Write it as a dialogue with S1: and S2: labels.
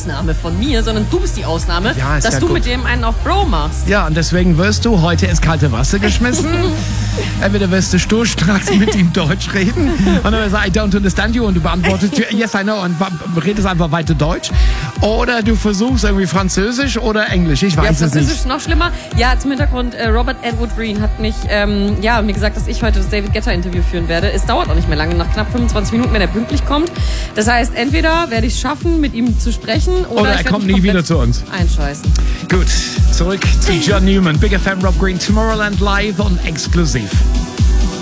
S1: Ausnahme von mir, sondern du bist die Ausnahme,
S2: Ja, ist
S1: dass
S2: ja
S1: du
S2: gut.
S1: mit dem einen auf Bro machst.
S2: Ja, und deswegen wirst du heute ins kalte Wasser geschmissen. Entweder wirst du sturstracks mit ihm Deutsch reden und dann wirst du I don't understand you und du beantwortest yes, I know und redest einfach weiter Deutsch. Oder du versuchst irgendwie Französisch oder Englisch. Ich weiß es
S1: Französisch
S2: nicht.
S1: ist noch schlimmer. Ja, zum Hintergrund, Robert Edward Green hat mich, mir gesagt, dass ich heute das David Guetta-Interview führen werde. Es dauert auch nicht mehr lange, nach knapp 25 Minuten, wenn er pünktlich kommt. Das heißt, entweder werde ich es schaffen, mit ihm zu sprechen, oder
S2: Er
S1: ich
S2: kommt
S1: werde mich
S2: nie wieder
S1: komplett
S2: zu uns.
S1: einscheißen.
S2: Gut, zurück zu John Newman. Big FM Rob Green, Tomorrowland live und exklusiv.